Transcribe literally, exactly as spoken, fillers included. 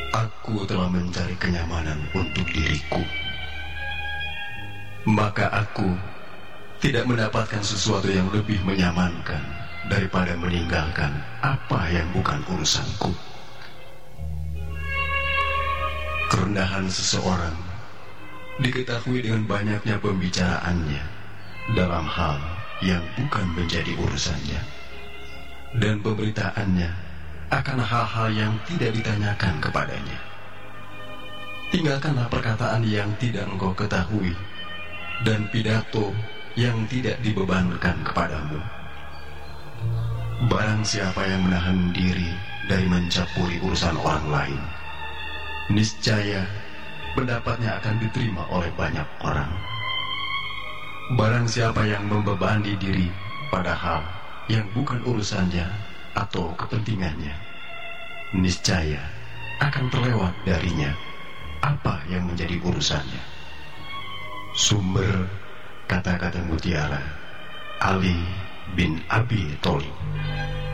Aku telah mencari kenyamanan untuk diriku, maka aku tidak mendapatkan sesuatu yang lebih menyamankan daripada meninggalkan apa yang bukan urusanku. Kerendahan seseorang diketahui dengan banyaknya pembicaraannya dalam hal yang bukan menjadi urusannya, dan pemberitaannya akan hal-hal yang tidak ditanyakan kepadanya. Tinggalkanlah perkataan yang tidak engkau ketahui dan pidato yang tidak dibebankan kepadamu. Barang siapa yang menahan diri dari mencampuri urusan orang lain, niscaya pendapatnya akan diterima oleh banyak orang. Barang siapa yang membebani diri pada hal yang bukan urusannya atau kepentingannya, niscaya akan terlewat darinya apa yang menjadi urusannya. Sumber kata-kata mutiara Ali bin Abi Thalib.